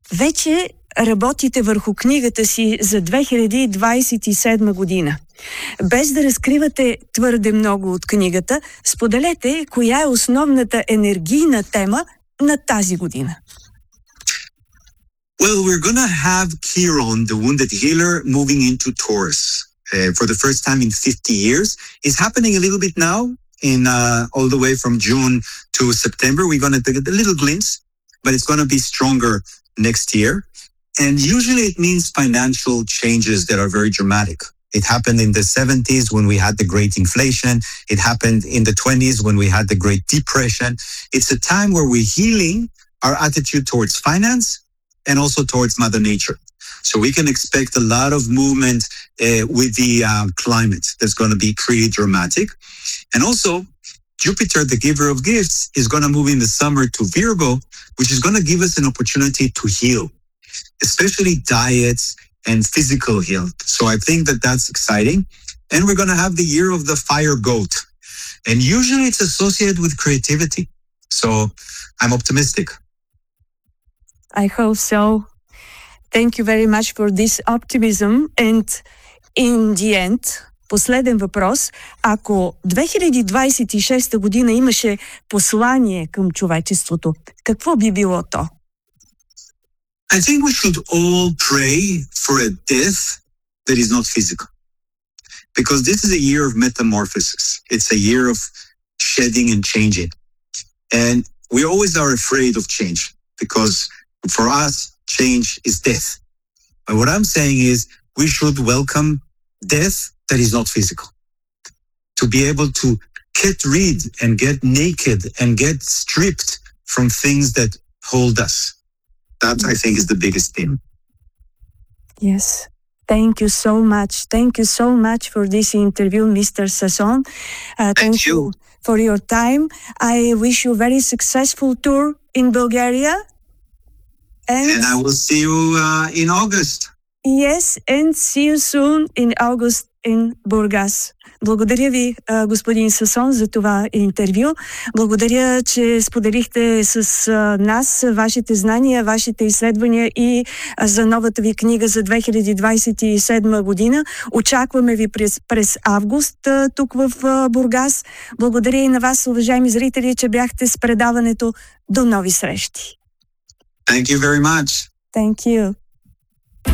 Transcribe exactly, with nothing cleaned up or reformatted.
Вече работите върху книгата си за две хиляди двадесет и седма година. Без да разкривате твърде много от книгата, споделете коя е основната енергийна тема на тази година. Well, we're going to have Chiron, the wounded healer, moving into Taurus uh, for the first time in fifty years. It's happening a little bit now, in uh, all the way from June to September. We're going to get a little glimpse, but it's going to be stronger next year. And usually it means financial changes that are very dramatic. It happened in the seventies when we had the great inflation. It happened in the twenties when we had the Great Depression. It's a time where we're healing our attitude towards finance and also towards Mother Nature. So we can expect a lot of movement uh, with the uh, climate that's going to be pretty dramatic. And also, Jupiter, the giver of gifts, is going to move in the summer to Virgo, which is going to give us an opportunity to heal, especially diets and physical health. So I think that that's exciting. And we're going to have the year of the fire goat. And usually it's associated with creativity. So I'm optimistic. I hope so. Thank you very much for this optimism. And in the end, последен въпрос. Ако две хиляди двадесет и шеста година имаше послание към човечеството, какво би било то? I think we should all pray for a death that is not physical. Because this is a year of metamorphosis. It's a year of shedding and changing. And we always are afraid of change because for us, change is death. But what I'm saying is we should welcome death that is not physical. To be able to get rid and get naked and get stripped from things that hold us. That, I think, is the biggest thing. Yes. Thank you so much. Thank you so much for this interview, Mister Sasson. Uh, thank, thank you. you for your time. I wish you a very successful tour in Bulgaria. And, and I will see you uh, in August. Yes, and see you soon in August in Бургас. Благодаря ви, господин Сасон, за това интервю. Благодаря, че споделихте с нас вашите знания, вашите изследвания и за новата ви книга за две хиляди двадесет и седма година. Очакваме ви през, през август тук в Бургас. Благодаря и на вас, уважаеми зрители, че бяхте с предаването. До нови срещи. Thank you very much. Thank you.